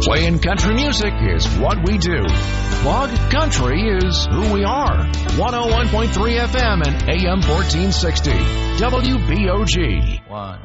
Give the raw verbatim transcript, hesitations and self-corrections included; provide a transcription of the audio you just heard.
Playing country music is what we do. Bog Country is who we are. one oh one point three F M and A M fourteen sixty. W B O G. One.